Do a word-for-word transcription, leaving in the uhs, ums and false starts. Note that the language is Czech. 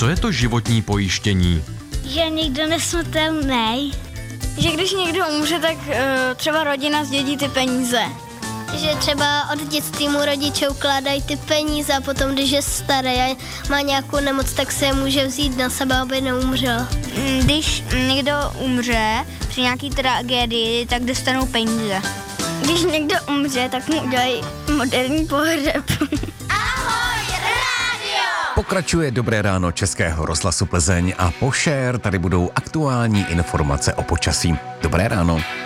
Co je to životní pojištění? Že někdo nesmrtelný. Že když někdo umře, tak uh, třeba rodina zdědí ty peníze. Že třeba od dětství mu rodiče ukládají ty peníze a potom, když je starý a má nějakou nemoc, tak se je může vzít na sebe, aby neumřel. Když někdo umře při nějaký tragédii, tak dostanou peníze. Když někdo umře, tak mu udělají moderní pohřeb. Pokračuje Dobré ráno Českého rozhlasu Plzeň a po Share tady budou aktuální informace o počasí. Dobré ráno.